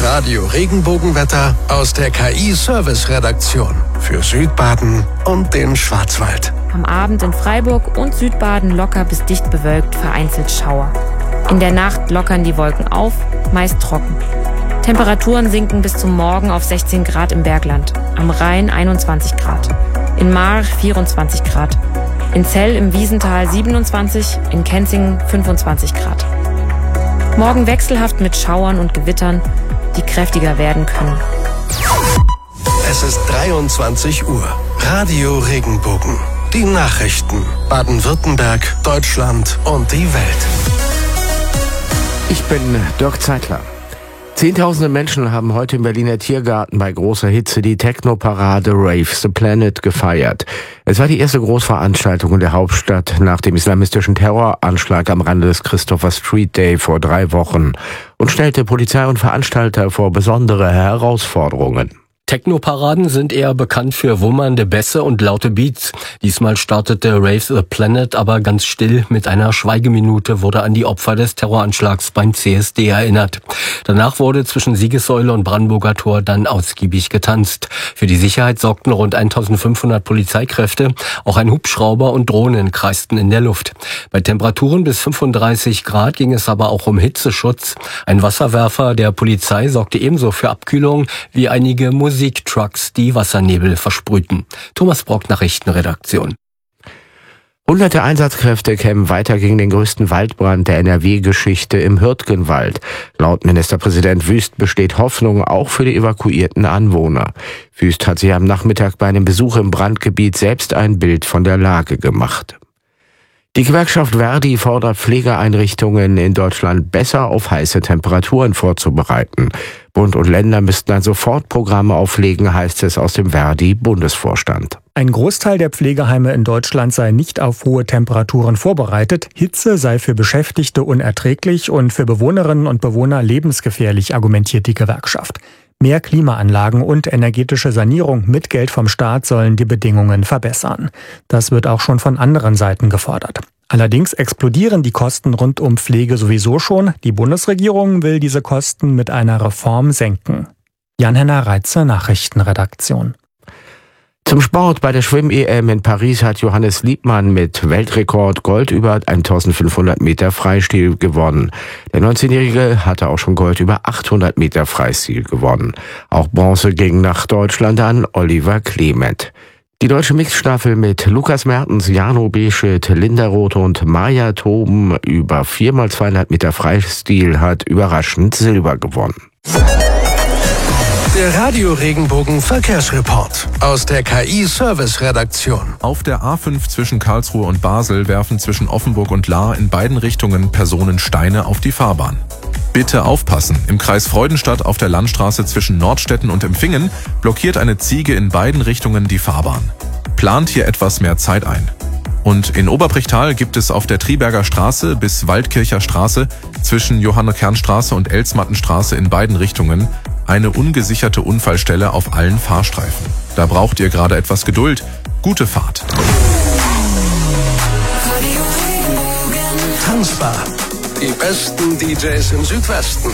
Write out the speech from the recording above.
Radio Regenbogenwetter aus der KI-Service-Redaktion für Südbaden und den Schwarzwald. Am Abend in Freiburg und Südbaden locker bis dicht bewölkt, vereinzelt Schauer. In der Nacht lockern die Wolken auf, meist trocken. Temperaturen sinken bis zum Morgen auf 16 Grad im Bergland, am Rhein 21 Grad, in March 24 Grad, in Zell im Wiesental 27, in Kenzingen 25 Grad. Morgen wechselhaft mit Schauern und Gewittern, die kräftiger werden können. Es ist 23 Uhr. Radio Regenbogen. Die Nachrichten. Baden-Württemberg, Deutschland und die Welt. Ich bin Dirk Zeitler. Zehntausende Menschen haben heute im Berliner Tiergarten bei großer Hitze die Techno-Parade Rave the Planet gefeiert. Es war die erste Großveranstaltung in der Hauptstadt nach dem islamistischen Terroranschlag am Rande des Christopher Street Day vor 3 Wochen und stellte Polizei und Veranstalter vor besondere Herausforderungen. Techno-Paraden sind eher bekannt für wummernde Bässe und laute Beats. Diesmal startete Rave the Planet aber ganz still. Mit einer Schweigeminute wurde an die Opfer des Terroranschlags beim CSD erinnert. Danach wurde zwischen Siegessäule und Brandenburger Tor dann ausgiebig getanzt. Für die Sicherheit sorgten rund 1500 Polizeikräfte. Auch ein Hubschrauber und Drohnen kreisten in der Luft. Bei Temperaturen bis 35 Grad ging es aber auch um Hitzeschutz. Ein Wasserwerfer der Polizei sorgte ebenso für Abkühlung wie einige Musiktrucks, die Wassernebel versprühten. Thomas Brock, Nachrichtenredaktion. Hunderte Einsatzkräfte kämpfen weiter gegen den größten Waldbrand der NRW-Geschichte im Hürtgenwald. Laut Ministerpräsident Wüst besteht Hoffnung auch für die evakuierten Anwohner. Wüst hat sich am Nachmittag bei einem Besuch im Brandgebiet selbst ein Bild von der Lage gemacht. Die Gewerkschaft Verdi fordert Pflegeeinrichtungen in Deutschland besser auf heiße Temperaturen vorzubereiten. Bund und Länder müssten ein Sofortprogramm auflegen, heißt es aus dem Verdi-Bundesvorstand. Ein Großteil der Pflegeheime in Deutschland sei nicht auf hohe Temperaturen vorbereitet. Hitze sei für Beschäftigte unerträglich und für Bewohnerinnen und Bewohner lebensgefährlich, argumentiert die Gewerkschaft. Mehr Klimaanlagen und energetische Sanierung mit Geld vom Staat sollen die Bedingungen verbessern. Das wird auch schon von anderen Seiten gefordert. Allerdings explodieren die Kosten rund um Pflege sowieso schon. Die Bundesregierung will diese Kosten mit einer Reform senken. Jan-Henner Reitze, Nachrichtenredaktion. Zum Sport: Bei der Schwimm-EM in Paris hat Johannes Liebmann mit Weltrekord Gold über 1500 Meter Freistil gewonnen. Der 19-Jährige hatte auch schon Gold über 800 Meter Freistil gewonnen. Auch Bronze ging nach Deutschland an Oliver Clement. Die deutsche Mixstaffel mit Lukas Mertens, Jano Beschet, Linda Roth und Maja Toben über 4x200 Meter Freistil hat überraschend Silber gewonnen. Der Radio Regenbogen Verkehrsreport aus der KI-Service-Redaktion. Auf der A5 zwischen Karlsruhe und Basel werfen zwischen Offenburg und Lahr in beiden Richtungen Personen Steine auf die Fahrbahn. Bitte aufpassen! Im Kreis Freudenstadt auf der Landstraße zwischen Nordstetten und Empfingen blockiert eine Ziege in beiden Richtungen die Fahrbahn. Plant hier etwas mehr Zeit ein. Und in Oberbrichtal gibt es auf der Triberger Straße bis Waldkircher Straße zwischen Johanne-Kern-Straße und Elsmattenstraße in beiden Richtungen eine ungesicherte Unfallstelle auf allen Fahrstreifen. Da braucht ihr gerade etwas Geduld. Gute Fahrt. Tanzbar. Die besten DJs im Südwesten.